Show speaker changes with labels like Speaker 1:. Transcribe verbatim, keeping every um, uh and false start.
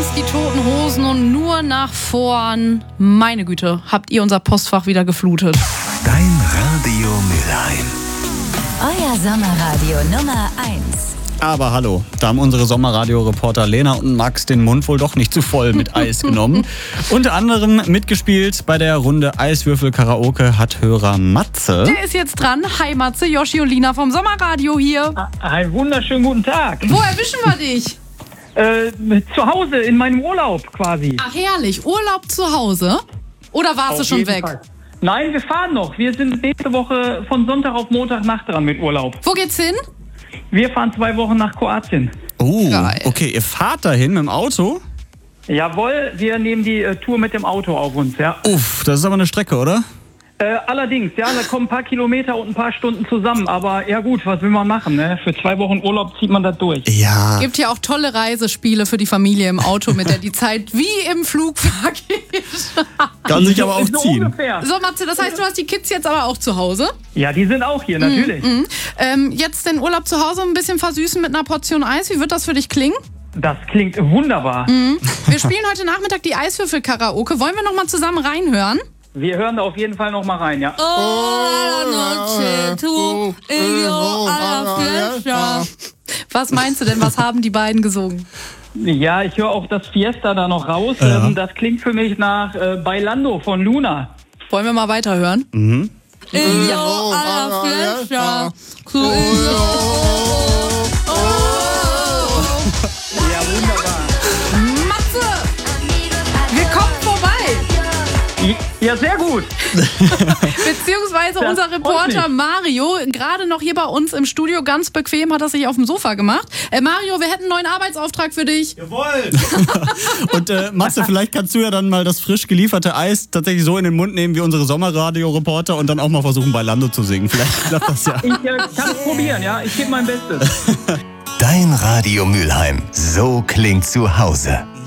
Speaker 1: die Toten Hosen und nur nach vorn. Meine Güte, habt ihr unser Postfach wieder geflutet.
Speaker 2: Dein Radio Mülheim.
Speaker 3: Euer Sommerradio Nummer eins.
Speaker 4: Aber hallo, da haben unsere Sommerradio-Reporter Lena und Max den Mund wohl doch nicht zu voll mit Eis genommen. Unter anderem mitgespielt bei der Runde Eiswürfel-Karaoke hat Hörer Matze.
Speaker 1: Der ist jetzt dran. Hi Matze, Yoshi und Lina vom Sommerradio hier.
Speaker 5: Einen wunderschönen guten Tag.
Speaker 1: Wo erwischen wir dich?
Speaker 5: Äh, zu Hause, in meinem Urlaub quasi.
Speaker 1: Ach herrlich, Urlaub zu Hause? Oder warst du
Speaker 5: Auf
Speaker 1: schon
Speaker 5: jeden
Speaker 1: weg?
Speaker 5: Fall. Nein, wir fahren noch. Wir sind nächste Woche von Sonntag auf Montagnacht dran mit Urlaub.
Speaker 1: Wo geht's hin?
Speaker 5: Wir fahren zwei Wochen nach Kroatien.
Speaker 4: Oh,
Speaker 1: Geil.
Speaker 4: okay, ihr fahrt dahin mit dem Auto?
Speaker 5: Jawohl, wir nehmen die äh, Tour mit dem Auto auf uns, ja.
Speaker 4: Uff, das ist aber eine Strecke, oder?
Speaker 5: Äh, allerdings, ja, da kommen ein paar Kilometer und ein paar Stunden zusammen. Aber ja gut, was will man machen, ne? Für zwei Wochen Urlaub zieht man das durch.
Speaker 4: Ja.
Speaker 1: Gibt ja auch tolle Reisespiele für die Familie im Auto, mit der die Zeit wie im Flug vergeht.
Speaker 4: Kann sich aber auch
Speaker 5: So
Speaker 4: ziehen.
Speaker 5: ungefähr.
Speaker 1: So Matze, das heißt, du hast die Kids jetzt aber auch zu Hause?
Speaker 5: Ja, die sind auch hier, natürlich.
Speaker 1: Mhm. Ähm, jetzt den Urlaub zu Hause ein bisschen versüßen mit einer Portion Eis. Wie wird das für dich klingen?
Speaker 5: Das klingt wunderbar.
Speaker 1: Mhm. Wir spielen heute Nachmittag die Eiswürfel-Karaoke. Wollen wir noch mal zusammen reinhören?
Speaker 5: Wir hören da auf jeden Fall noch mal rein, ja.
Speaker 1: Was meinst du denn, was haben die beiden gesungen?
Speaker 5: Ja, ich höre auch das Fiesta da noch raus.
Speaker 4: Ja.
Speaker 5: Ähm, das klingt für mich nach äh, Bailando von Luna.
Speaker 1: Wollen wir mal weiterhören?
Speaker 4: Mhm.
Speaker 5: Ja, wunderbar.
Speaker 1: Matze, wir kommen vorbei.
Speaker 5: Ja, sehr gut.
Speaker 1: Beziehungsweise
Speaker 5: Das
Speaker 1: unser
Speaker 5: freut
Speaker 1: Reporter
Speaker 5: mich.
Speaker 1: Mario, gerade noch hier bei uns im Studio, ganz bequem, hat er sich auf dem Sofa gemacht. Äh, Mario, wir hätten einen neuen Arbeitsauftrag für dich.
Speaker 4: Jawohl! Und äh, Matze, vielleicht kannst du ja dann mal das frisch gelieferte Eis tatsächlich so in den Mund nehmen wie unsere Sommerradio-Reporter und dann auch mal versuchen, bei Lando zu singen. Vielleicht klappt das ja.
Speaker 5: Ich äh, kann es probieren, ja. Ich gebe mein Bestes.
Speaker 2: Dein Radio Mülheim. So klingt zu Hause.